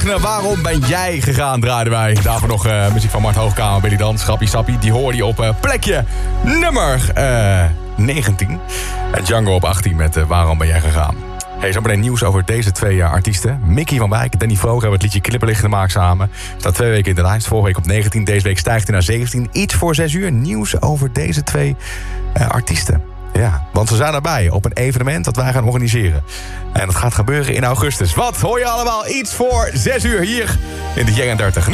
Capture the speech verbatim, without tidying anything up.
Waarom ben jij gegaan, draaiden wij. Daarvoor nog uh, muziek van Mart Hoogkamer, Billy Dan, Schappie Sappie. Die hoorde je op uh, plekje nummer uh, negentien. En Django op achttien met uh, Waarom ben jij gegaan. Hey, zo meteen nieuws over deze twee uh, artiesten. Mickey van Wijk en Danny Vroger hebben het liedje Klipperlicht gemaakt samen. Staat twee weken in de lijst. Vorige week op negentien, deze week stijgt hij naar zeventien. Iets voor zes uur. Nieuws over deze twee uh, artiesten. Ja, want ze zijn erbij op een evenement dat wij gaan organiseren. En dat gaat gebeuren in augustus. Wat hoor je allemaal? Iets voor zes uur hier in de Jaren dertig.